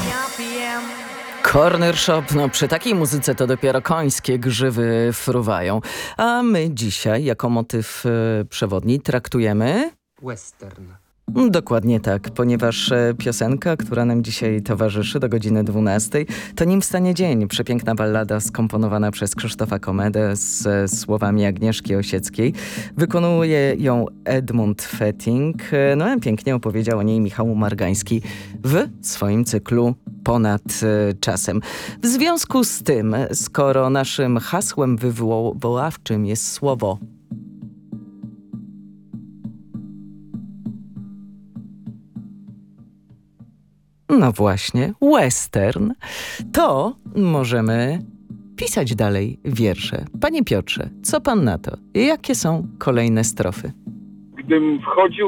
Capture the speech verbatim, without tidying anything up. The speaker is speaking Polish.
Corner Shop, no przy takiej muzyce to dopiero końskie grzywy fruwają. A my dzisiaj jako motyw y, przewodni traktujemy... Western. Dokładnie tak, ponieważ e, piosenka, która nam dzisiaj towarzyszy do godziny dwunastej, to Nim wstanie dzień. Przepiękna ballada skomponowana przez Krzysztofa Komedę z e, słowami Agnieszki Osieckiej. Wykonuje ją Edmund Fetting. E, no i pięknie opowiedział o niej Michał Margański w swoim cyklu Ponad e, czasem. W związku z tym, skoro naszym hasłem wywoławczym jest słowo no właśnie, western, to możemy pisać dalej wiersze. Panie Piotrze, co pan na to? Jakie są kolejne strofy? Gdym wchodził